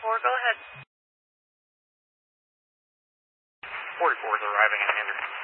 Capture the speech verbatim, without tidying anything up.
forty-four, go ahead. forty-four is arriving at Anderson.